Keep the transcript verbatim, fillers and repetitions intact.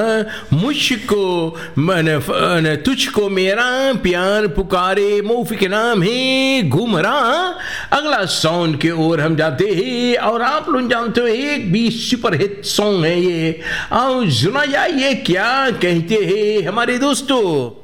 मुझको मैंने तुझको मेरा प्यार पुकारे मौफी के नाम है घुमरा। अगला सॉन्ग के ओर हम जाते हैं और आप लोग जानते हो एक भी सुपर हिट सॉन्ग है ये। आओ सुना जाए ये क्या कहते हैं हमारे दोस्तों।